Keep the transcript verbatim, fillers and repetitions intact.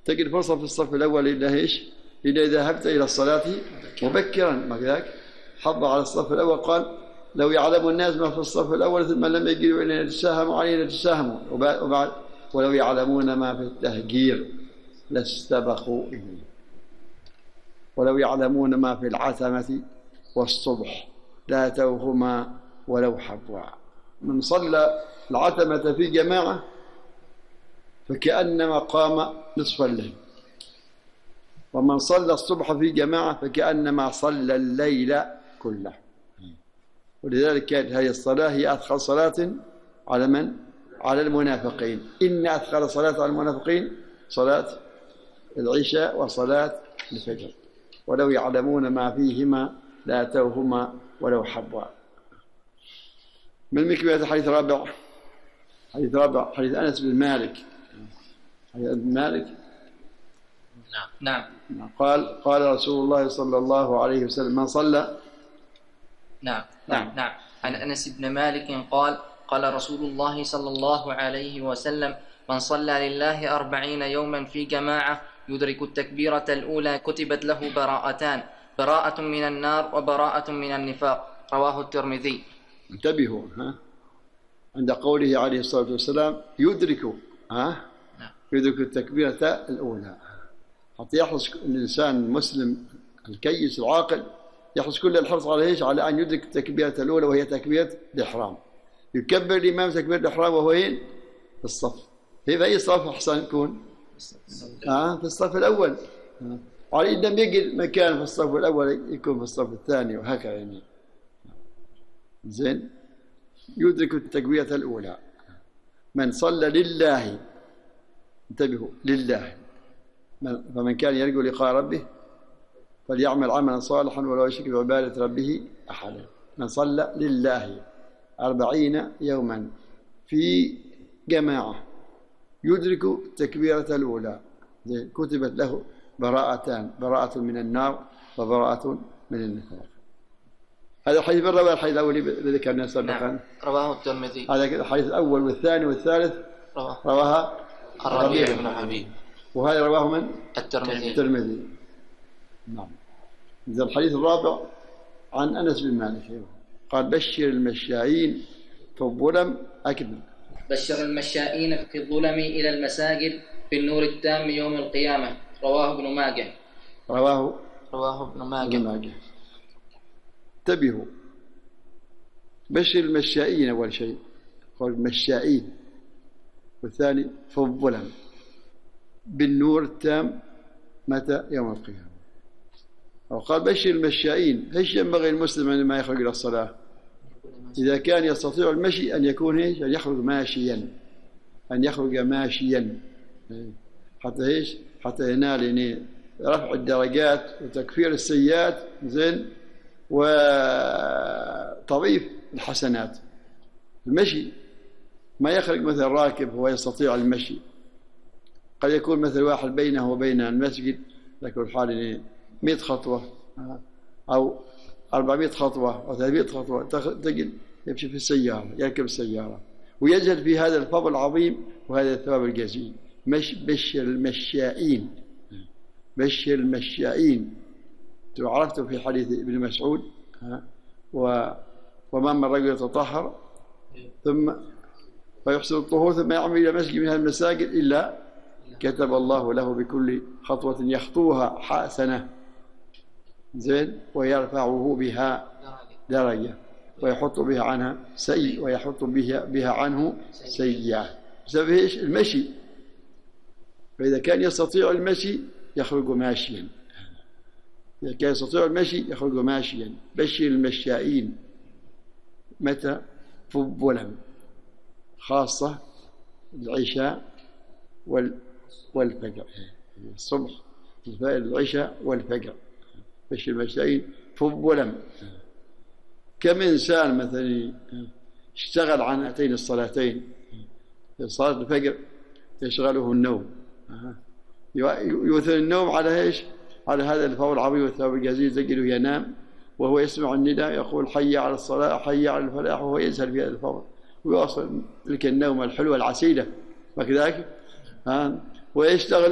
تجد فرصة في الصف الأول إلا إيش؟ إلا إذا ذهبت إلى الصلاة مبكرا. ما كذاك حض على الصف الأول قال لو يعلم الناس ما في الصف الأول ثم لم يجدوا إلا يتساهموا عليه يتساهموا، وبعد ولو يعلمون ما في التهجير لاستبقوا إليه، ولو يعلمون ما في العتمة والصبح لاتوهما ولو حبوا. من صلى العتمة في جماعة فكأنما قام نصف الليل، ومن صلى الصبح في جماعة فكأنما صلى الليل كله. ولذلك كانت هذه الصلاة هي أثقل صلاة على من؟ على المنافقين. إن أثقل صلاة على المنافقين صلاة العشاء وصلاة الفجر، ولو يعلمون ما فيهما لاتوهما ولو حبوا. من مكملة الحديث الرابع، حديث رابع حديث أنس بن مالك. حديث بن مالك نعم نعم قال قال رسول الله صلى الله عليه وسلم من صلى نعم نعم نعم عن أنس بن مالك قال قال رسول الله صلى الله عليه وسلم من صلى لله أربعين يوما في جماعة يدرك التكبيرة الأولى كتبت له براءتان، براءة من النار وبراءة من النفاق. رواه الترمذي. انتبهوا ها عند قوله عليه الصلاة والسلام يدرك ها يدرك التكبيرة الأولى، حتى يحرص الإنسان المسلم الكيس العاقل يحرص كل الحرص على ايش؟ على أن يدرك التكبيرة الأولى وهي تكبيرة الإحرام. يكبر الإمام تكبيرة الإحرام وهو وين؟ في الصف. في أي صف أحسن يكون؟ آه في الصف الأول. آه. على إن لم يجد مكان في الصف الأول يكون في الصف الثاني وهكذا يعني. زين. يدرك التكبيرة الأولى. من صلى لله، انتبهوا لله، فمن كان يرجو لقاء ربه فليعمل عملا صالحا ولا يشرك بعبادة ربه أحدا. من صلى لله أربعين يوما في جماعة يدرك التكبيرة الأولى كتبت له براءتان، براءة من النار وبراءة من النفاق. هذا الحديث من رواه الحديث الأول الذي ذكرناه سابقا؟ نعم. رواه الترمذي. هذا الحديث الأول والثاني والثالث رواه رواها الربيع بن حبيب، وهذا رواه من؟ الترمذي. الترمذي. نعم. إذا الحديث الرابع عن أنس بن مالك قال بشر المشائين في الظلم أكمل. بشر المشائين في الظلم إلى المساجد في النور التام يوم القيامة. رواه ابن ماجه. رواه رواه ابن ماجه. ماجه. انتبهوا، بشر المشائين أول شيء قال المشائين، والثاني في الظلم بالنور التام متى؟ يوم القيامة. وقال بشر المشائين. ايش ينبغي المسلم عندما يخرج إلى الصلاة؟ إذا كان يستطيع المشي أن يكون ايش؟ أن يخرج ماشيا، أن يخرج ماشيا حتى ايش؟ حتى ينال يعني رفع الدرجات وتكفير السيئات، زين، وتضيف الحسنات. المشي ما يخرج مثل راكب هو يستطيع المشي، قد يكون مثل واحد بينه وبين المسجد يكون حوالي مئة خطوة أو أربعمئة خطوة أو ثلاثمئة خطوة، تجد يمشي في السيارة، يركب السيارة ويجد في هذا الفضل العظيم وهذا الثواب الجزيل. مش بشر المشائين، بشر المشائين. عرفتم في حديث ابن مسعود وما من رجل يتطهر ثم فيحسن الطهور ثم يعمل إلى مسجد من هذه المساجد إلا كتب الله له بكل خطوة يخطوها حسنة، زين، ويرفعه بها درجة ويحط بها عنها سيء ويحط بها, بها عنه سيئة. بسبب ايش؟ المشي. فإذا كان يستطيع المشي يخرج ماشيا، إذا كان يستطيع المشي يخرج ماشيا. بشر المشائين متى؟ في الظلم، خاصة العشاء والفجر، الصبح العشاء والفجر. بشر المشائين في الظلم. كم إنسان مثلا اشتغل عن هاتين الصلاتين، صلاة الفجر يشغله النوم، يؤثر النوم على ايش؟ على هذا الفضل العظيم والثواب الجزيل. تجده ينام وهو يسمع النداء يقول حي على الصلاة حي على الفلاح، وهو يزهد في هذا الفضل ويواصل تلك النوم الحلوة العسيلة وكذلك ها ويشتغل